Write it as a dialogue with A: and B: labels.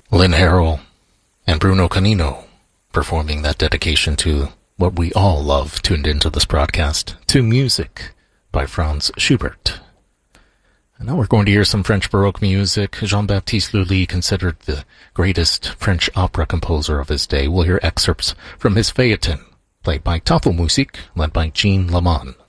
A: Lynn Harrell and Bruno Canino performing that dedication to what we all love tuned into this broadcast, to music by Franz Schubert. And now we're going to hear some French Baroque music. Jean-Baptiste Lully, considered the greatest French opera composer of his day. We'll hear excerpts from his Phaeton, played by Tafelmusik, led by Jean Laman.